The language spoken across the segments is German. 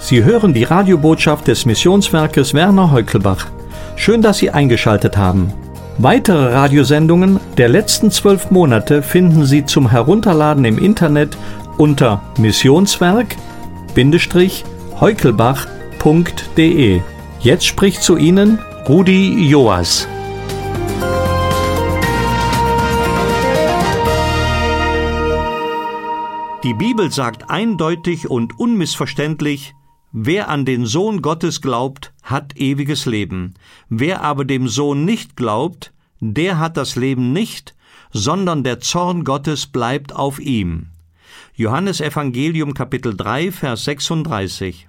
Sie hören die Radiobotschaft des Missionswerkes Werner Heukelbach. Schön, dass Sie eingeschaltet haben. Weitere Radiosendungen der letzten 12 Monate finden Sie zum Herunterladen im Internet unter missionswerk-heukelbach.de. Jetzt spricht zu Ihnen Rudi Joas. Die Bibel sagt eindeutig und unmissverständlich: Wer an den Sohn Gottes glaubt, hat ewiges Leben. Wer aber dem Sohn nicht glaubt, der hat das Leben nicht, sondern der Zorn Gottes bleibt auf ihm. Johannes Evangelium Kapitel 3, Vers 36.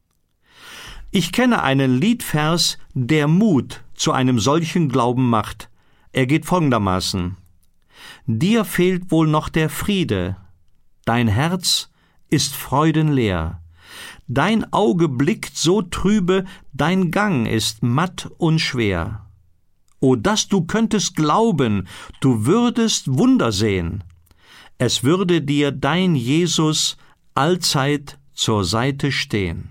Ich kenne einen Liedvers, der Mut zu einem solchen Glauben macht. Er geht folgendermaßen: Dir fehlt wohl noch der Friede, dein Herz ist freudenleer. Dein Auge blickt so trübe, dein Gang ist matt und schwer. O, dass du könntest glauben, du würdest Wunder sehen. Es würde dir dein Jesus allzeit zur Seite stehen.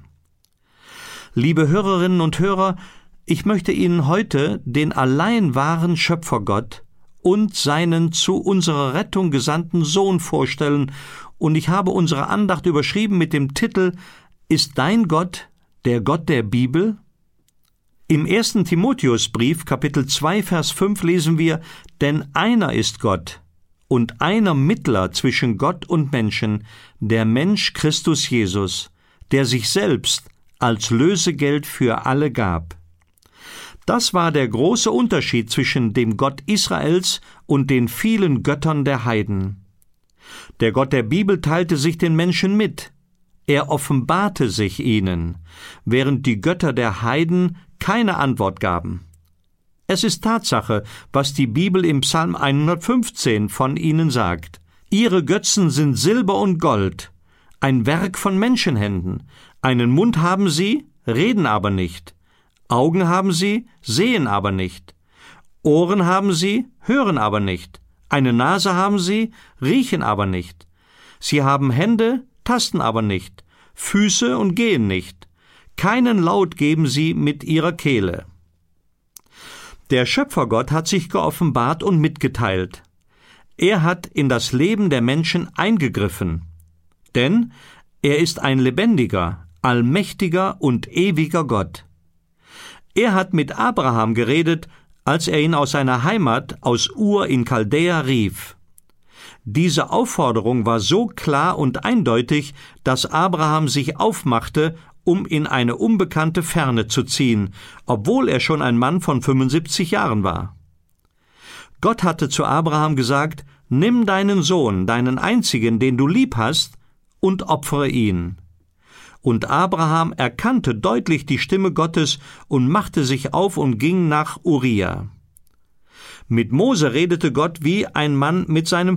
Liebe Hörerinnen und Hörer, ich möchte Ihnen heute den allein wahren Schöpfergott und seinen zu unserer Rettung gesandten Sohn vorstellen, und ich habe unsere Andacht überschrieben mit dem Titel: Ist dein Gott der Gott der Bibel? Im 1. Timotheusbrief, Kapitel 2, Vers 5 lesen wir: Denn einer ist Gott und einer Mittler zwischen Gott und Menschen, der Mensch Christus Jesus, der sich selbst als Lösegeld für alle gab. Das war der große Unterschied zwischen dem Gott Israels und den vielen Göttern der Heiden. Der Gott der Bibel teilte sich den Menschen mit. Er offenbarte sich ihnen, während die Götter der Heiden keine Antwort gaben. Es ist Tatsache, was die Bibel im Psalm 115 von ihnen sagt. Ihre Götzen sind Silber und Gold, ein Werk von Menschenhänden. Einen Mund haben sie, reden aber nicht. Augen haben sie, sehen aber nicht. Ohren haben sie, hören aber nicht. Eine Nase haben sie, riechen aber nicht. Sie haben Hände, tasten aber nicht. Füße und gehen nicht. Keinen Laut geben sie mit ihrer Kehle. Der Schöpfergott hat sich geoffenbart und mitgeteilt. Er hat in das Leben der Menschen eingegriffen. Denn er ist ein lebendiger, allmächtiger und ewiger Gott. Er hat mit Abraham geredet, als er ihn aus seiner Heimat, aus Ur in Chaldäa, rief. Diese Aufforderung war so klar und eindeutig, dass Abraham sich aufmachte, um in eine unbekannte Ferne zu ziehen, obwohl er schon ein Mann von 75 Jahren war. Gott hatte zu Abraham gesagt: Nimm deinen Sohn, deinen einzigen, den du lieb hast, und opfere ihn. Und Abraham erkannte deutlich die Stimme Gottes und machte sich auf und ging nach Uriah. Mit Mose redete Gott wie ein Mann mit seinem